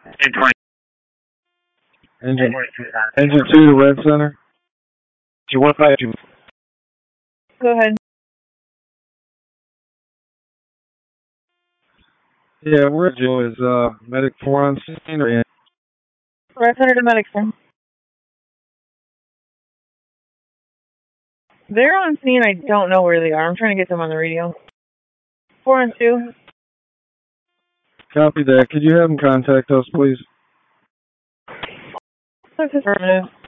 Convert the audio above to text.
Engine 2 to Red Center. Do you want to fight? Go ahead. Yeah, where Joe is medic 4 on scene or Red Center to medic 4. They're on scene. I don't know where they are. I'm trying to get them on the radio. 4 on 2. Copy that. Could you have them contact us, please? This is affirmative.